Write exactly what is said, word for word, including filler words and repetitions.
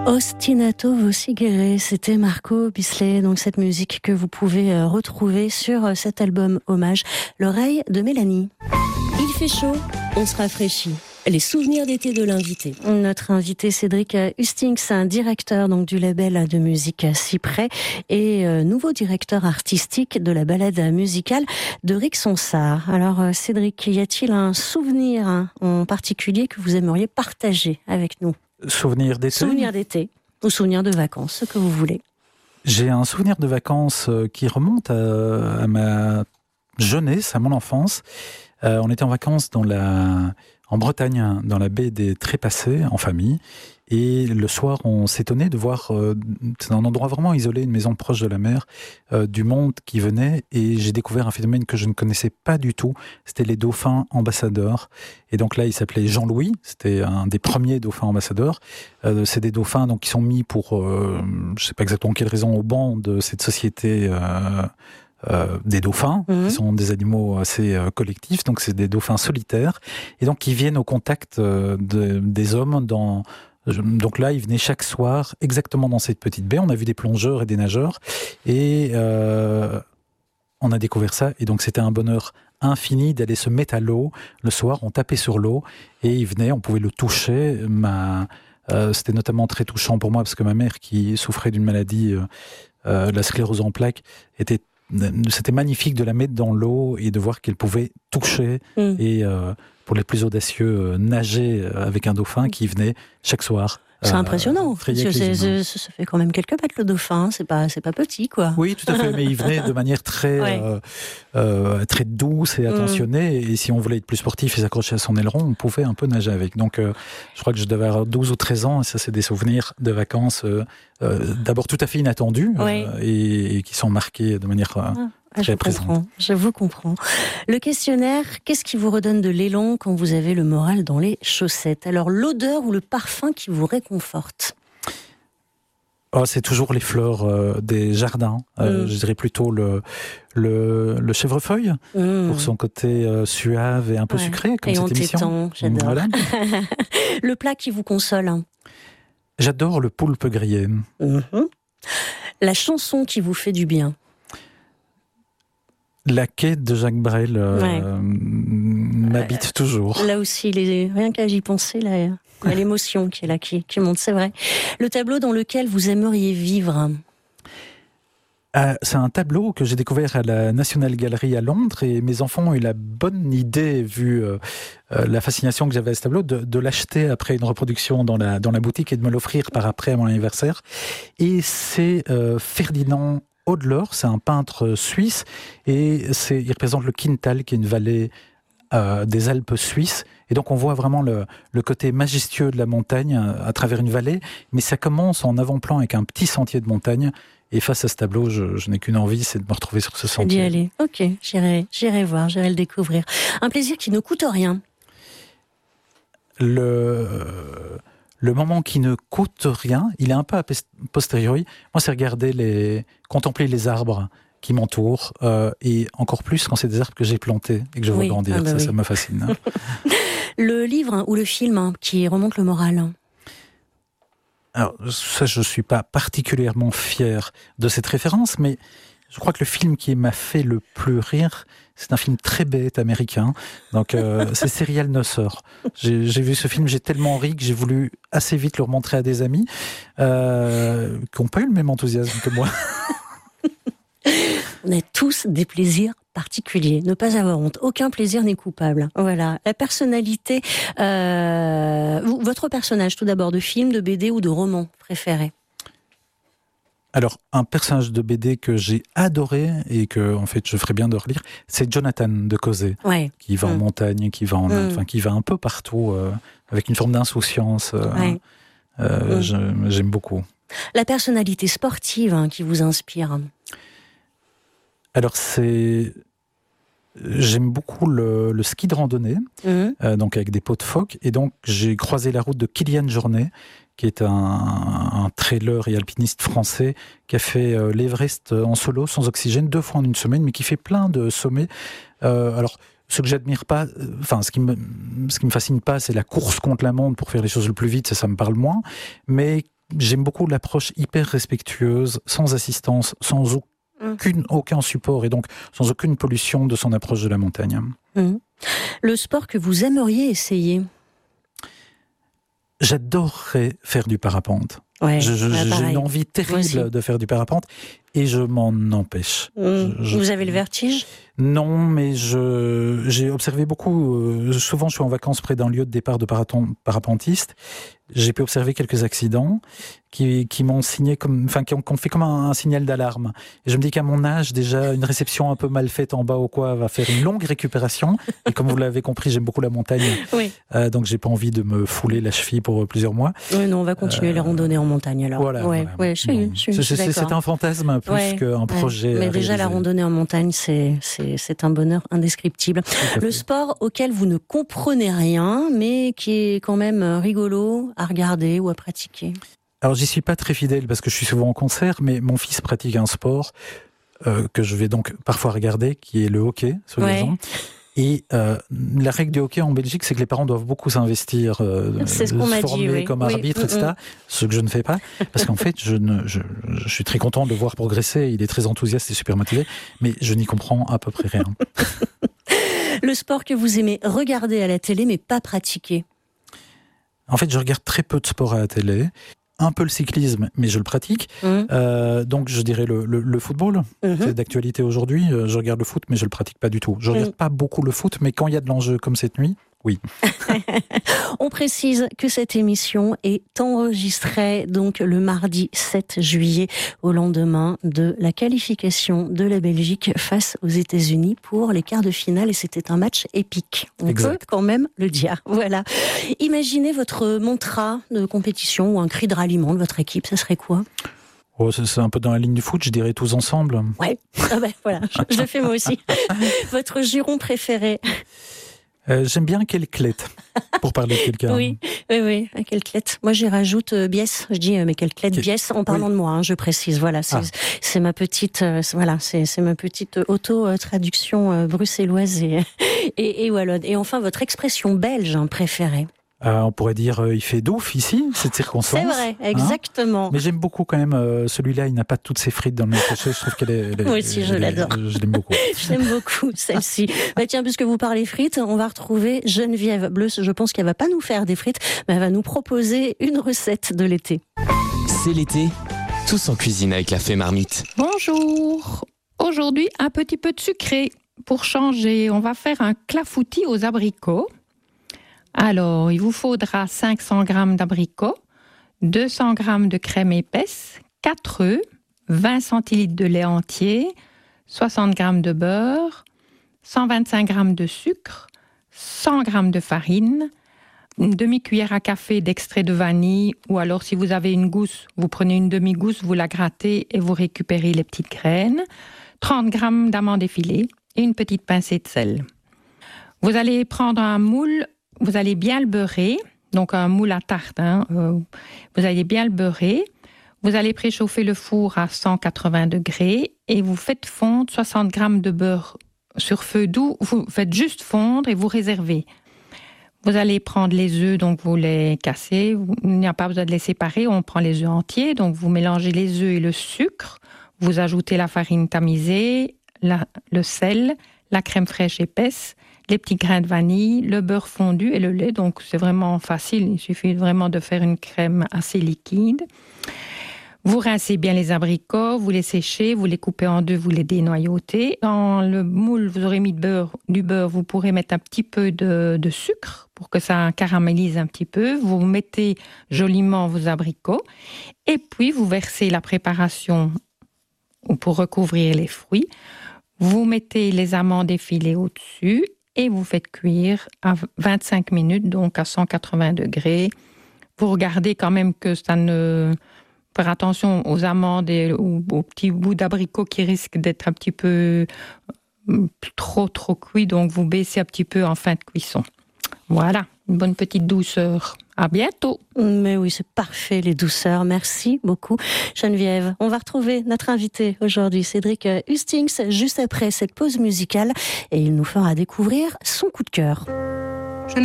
Ostinato Vocigere, c'était Marco Bisley, donc cette musique que vous pouvez retrouver sur cet album Hommage, L'oreille de Mélanie. Il fait chaud, on se rafraîchit. Les souvenirs d'été de l'invité. Notre invité Cédric Hustings, un directeur donc du label de musique Cyprès et euh, nouveau directeur artistique de la balade musicale de Ric Sonsard. Alors Cédric, y a-t-il un souvenir hein, en particulier que vous aimeriez partager avec nous ? Souvenir d'été. Souvenir d'été ou souvenir de vacances, ce que vous voulez. J'ai un souvenir de vacances qui remonte à, à ma jeunesse, à mon enfance. Euh, on était en vacances dans la, en Bretagne, dans la baie des Trépassés, en famille. Et le soir, on s'étonnait de voir, euh, c'est un endroit vraiment isolé, une maison proche de la mer, euh, du monde qui venait. Et j'ai découvert un phénomène que je ne connaissais pas du tout. C'était les dauphins ambassadeurs. Et donc là, il s'appelait Jean-Louis. C'était un des premiers dauphins ambassadeurs. Euh, c'est des dauphins donc, qui sont mis pour, euh, je ne sais pas exactement quelle raison, au banc de cette société euh, Euh, des dauphins, mmh. qui sont des animaux assez euh, collectifs, donc c'est des dauphins solitaires, et donc qui viennent au contact euh, de, des hommes dans... Donc là, ils venaient chaque soir, exactement dans cette petite baie. On a vu des plongeurs et des nageurs, et euh, on a découvert ça, et donc c'était un bonheur infini d'aller se mettre à l'eau. Le soir, on tapait sur l'eau, et il venait, on pouvait le toucher. Ma... Euh, c'était notamment très touchant pour moi, parce que ma mère, qui souffrait d'une maladie, euh, euh, la sclérose en plaques, était c'était magnifique de la mettre dans l'eau et de voir qu'elle pouvait toucher mmh. et, euh, pour les plus audacieux, euh, nager avec un dauphin qui venait chaque soir. C'est euh, impressionnant, parce que c'est, c'est, ça fait quand même quelques mètres le dauphin, c'est pas, c'est pas petit quoi. Oui, tout à fait, mais il venait de manière très, ouais. euh, euh, très douce et attentionnée, mmh. et si on voulait être plus sportif et s'accrocher à son aileron, on pouvait un peu nager avec. Donc euh, je crois que je devais avoir douze ou treize ans, et ça c'est des souvenirs de vacances euh, euh, d'abord tout à fait inattendus, ouais. euh, et, et qui sont marqués de manière... Euh, ah. Je comprends, je vous comprends. Le questionnaire, qu'est-ce qui vous redonne de l'élan quand vous avez le moral dans les chaussettes ? Alors, l'odeur ou le parfum qui vous réconforte ? Oh, c'est toujours les fleurs euh, des jardins. Euh, mmh. Je dirais plutôt le, le, le chèvrefeuille, mmh. pour son côté euh, suave et un peu ouais. sucré, comme et cette émission. Tétan, j'adore. Voilà. Le plat qui vous console ? J'adore le poulpe grillé. Mmh. La chanson qui vous fait du bien ? La quête de Jacques Brel euh, ouais. m'habite euh, toujours. Là aussi, les, rien qu'à y penser, là, il y a l'émotion qui est là, qui, qui monte, c'est vrai. Le tableau dans lequel vous aimeriez vivre ? euh, C'est un tableau que j'ai découvert à la National Gallery à Londres, et mes enfants ont eu la bonne idée, vu euh, euh, la fascination que j'avais à ce tableau, de, de l'acheter après une reproduction dans la, dans la boutique et de me l'offrir par après à mon anniversaire. Et c'est euh, Ferdinand Hodler, c'est un peintre suisse, et c'est, il représente le Kiental, qui est une vallée euh, des Alpes suisses, et donc on voit vraiment le, le côté majestueux de la montagne à, à travers une vallée, mais ça commence en avant-plan avec un petit sentier de montagne, et face à ce tableau, je, je n'ai qu'une envie, c'est de me retrouver sur ce sentier. D'y aller, ok, j'irai, j'irai voir, j'irai le découvrir. Un plaisir qui ne coûte rien. Le... Le moment qui ne coûte rien, il est un peu a posteriori. Moi, c'est regarder les, contempler les arbres qui m'entourent, euh, et encore plus quand c'est des arbres que j'ai plantés et que je vois oui, grandir. Ah bah ça, oui. ça me fascine. Le livre ou le film qui remonte le moral ? Alors, ça, je suis pas particulièrement fier de cette référence, mais je crois que le film qui m'a fait le plus rire, c'est un film très bête américain. Donc, euh, c'est Serial Nosser. J'ai, j'ai vu ce film, j'ai tellement ri que j'ai voulu assez vite le remontrer à des amis euh, qui n'ont pas eu le même enthousiasme que moi. On a tous des plaisirs particuliers. Ne pas avoir honte. Aucun plaisir n'est coupable. Voilà. La personnalité, euh, votre personnage, tout d'abord, de film, de B D ou de roman préféré ? Alors, un personnage de B D que j'ai adoré et que, en fait, je ferais bien de relire, c'est Jonathan de Cosé, ouais. qui va mmh. en montagne, qui va en Inde, mmh. enfin, qui va un peu partout, euh, avec une forme d'insouciance. Euh, ouais. euh, mmh. je, j'aime beaucoup. La personnalité sportive hein, qui vous inspire ? Alors, c'est... J'aime beaucoup le, le ski de randonnée, mmh. euh, donc avec des pots de phoque, et donc j'ai croisé la route de Kylian Jornet, qui est un, un trailer et alpiniste français qui a fait euh, l'Everest en solo, sans oxygène, deux fois en une semaine, mais qui fait plein de sommets. Euh, alors, ce que j'admire pas, enfin, ce qui me, ce qui me fascine pas, c'est la course contre la montre pour faire les choses le plus vite, ça, ça me parle moins, mais j'aime beaucoup l'approche hyper respectueuse, sans assistance, sans aucune, aucun support et donc sans aucune pollution de son approche de la montagne. Mmh. Le sport que vous aimeriez essayer ? J'adorerais faire du parapente. Ouais, je, je, bah, j'ai une envie terrible de faire du parapente et je m'en empêche. Mmh. Je, je... Vous avez le vertige ? Non, mais je, j'ai observé beaucoup. Euh, souvent, je suis en vacances près d'un lieu de départ de paraton, parapentistes. J'ai pu observer quelques accidents qui, qui m'ont signé comme, enfin, qui ont, qui ont fait comme un, un signal d'alarme. Et je me dis qu'à mon âge, déjà, une réception un peu mal faite en bas ou quoi va faire une longue récupération. Et comme vous l'avez compris, j'aime beaucoup la montagne. Oui. Euh, donc, j'ai pas envie de me fouler la cheville pour plusieurs mois. Oui, non, on va continuer euh, les randonnées en montagne alors. Voilà. Ouais, voilà. ouais, je suis, bon. je suis, c'est, je suis c'est, c'est un fantasme plus ouais, qu'un projet. Ouais. Mais à déjà, réaliser. la randonnée en montagne, c'est, c'est, c'est un bonheur indescriptible. Le sport auquel vous ne comprenez rien, mais qui est quand même rigolo à regarder ou à pratiquer. Alors, j'y suis pas très fidèle parce que je suis souvent en concert, mais mon fils pratique un sport euh, que je vais donc parfois regarder, qui est le hockey sur ouais. gazon. Et euh, la règle du hockey en Belgique, c'est que les parents doivent beaucoup s'investir, euh, c'est ce se qu'on m'a former dit, oui. comme oui. arbitre, mmh, et cetera. Ce que je ne fais pas, parce qu'en fait, je, ne, je, je suis très content de le voir progresser. Il est très enthousiaste et super motivé, mais je n'y comprends à peu près rien. Le sport que vous aimez regarder à la télé, mais pas pratiquer. En fait, je regarde très peu de sport à la télé. Un peu le cyclisme, mais je le pratique. Mmh. Euh, donc, je dirais le, le, le football. Mmh. C'est d'actualité aujourd'hui. Je regarde le foot, mais je le pratique pas du tout. Je regarde mmh. pas beaucoup le foot, mais quand il y a de l'enjeu comme cette nuit, oui. On précise que cette émission est enregistrée donc le mardi sept juillet, au lendemain de la qualification de la Belgique face aux États-Unis pour les quarts de finale, et c'était un match épique. On exact. Peut quand même le dire. Voilà. Imaginez votre mantra de compétition ou un cri de ralliement de votre équipe, ça serait quoi ? Oh, c'est un peu dans la ligne du foot, je dirais tous ensemble. Ouais. Ah ben voilà, je le fais moi aussi. Votre juron préféré ? Euh, j'aime bien quelle clette, pour parler de quelqu'un. Oui, oui, oui, quelle clette. Moi, j'y rajoute euh, Biès. Je dis, euh, mais quelle clette, Biès, en parlant oui. de moi, hein, je précise. Voilà, c'est, ah. c'est ma petite, euh, voilà, c'est, c'est ma petite auto-traduction euh, bruxelloise et, et, et wallonne. Et enfin, votre expression belge hein, préférée. Euh, on pourrait dire euh, il fait douf ici, cette circonstance. C'est vrai, exactement. Hein, mais j'aime beaucoup quand même euh, celui-là, il n'a pas toutes ses frites dans le même cachet, je trouve qu'elle est... Elle est Moi aussi, elle, je elle l'adore. Est, je l'aime beaucoup. Je l'aime beaucoup, celle-ci. Bah tiens, puisque vous parlez frites, on va retrouver Geneviève Bleu. Je pense qu'elle va pas nous faire des frites, mais elle va nous proposer une recette de l'été. C'est l'été, tous en cuisine avec la Fée Marmite. Bonjour. Aujourd'hui, un petit peu de sucré. Pour changer, on va faire un clafoutis aux abricots. Alors, il vous faudra cinq cents grammes d'abricots, deux cents grammes de crème épaisse, quatre œufs, vingt centilitres de lait entier, soixante grammes de beurre, cent vingt-cinq grammes de sucre, cent grammes de farine, une demi-cuillère à café d'extrait de vanille, ou alors si vous avez une gousse, vous prenez une demi-gousse, vous la grattez et vous récupérez les petites graines, trente grammes d'amandes effilées et une petite pincée de sel. Vous allez prendre un moule. Vous allez bien le beurrer, donc un moule à tarte, hein, euh, vous allez bien le beurrer. Vous allez préchauffer le four à cent quatre-vingts degrés et vous faites fondre soixante grammes de beurre sur feu doux. Vous faites juste fondre et vous réservez. Vous allez prendre les œufs, donc vous les cassez. Il n'y a pas besoin de les séparer, on prend les œufs entiers. Donc vous mélangez les œufs et le sucre. Vous ajoutez la farine tamisée, la, le sel, la crème fraîche épaisse, les petits grains de vanille, le beurre fondu et le lait. Donc, c'est vraiment facile. Il suffit vraiment de faire une crème assez liquide. Vous rincez bien les abricots, vous les séchez, vous les coupez en deux, vous les dénoyautez. Dans le moule, vous aurez mis de beurre, du beurre. Vous pourrez mettre un petit peu de, de sucre pour que ça caramélise un petit peu. Vous mettez joliment vos abricots. Et puis, vous versez la préparation pour recouvrir les fruits. Vous mettez les amandes effilées au-dessus. Et vous faites cuire à vingt-cinq minutes, donc à cent quatre-vingts degrés. Vous regardez quand même que ça ne... Faire attention aux amandes et aux, aux petits bouts d'abricots qui risquent d'être un petit peu trop, trop cuits. Donc, vous baissez un petit peu en fin de cuisson. Voilà, une bonne petite douceur. À bientôt. Mais oui, c'est parfait, les douceurs. Merci beaucoup, Geneviève. On va retrouver notre invité aujourd'hui, Cédric Hustings, juste après cette pause musicale. Et il nous fera découvrir son coup de cœur.